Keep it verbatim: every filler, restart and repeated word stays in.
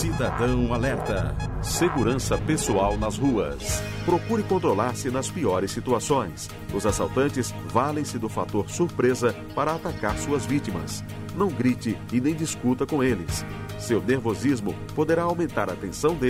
Cidadão Alerta. Segurança pessoal nas ruas. Procure controlar-se nas piores situações. Os assaltantes valem-se do fator surpresa para atacar suas vítimas. Não grite e nem discuta com eles. Seu nervosismo poderá aumentar a tensão deles